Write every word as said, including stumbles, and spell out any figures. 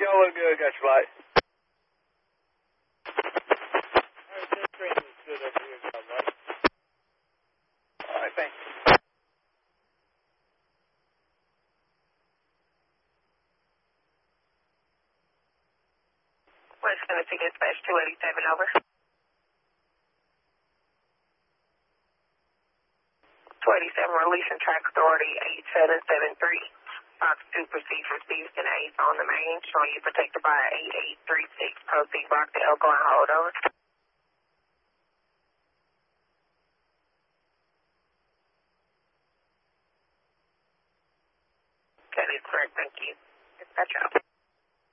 y'all look good. Got your light. All right, thanks. West Tennessee Dispatch two eighty-seven, over. two eighty-seven, releasing track authority eight seven seven three. Fox two, proceed from Stevenson eighth on the main, showing you protected by eight eight three six. Proceed, block the Elko and hold, over.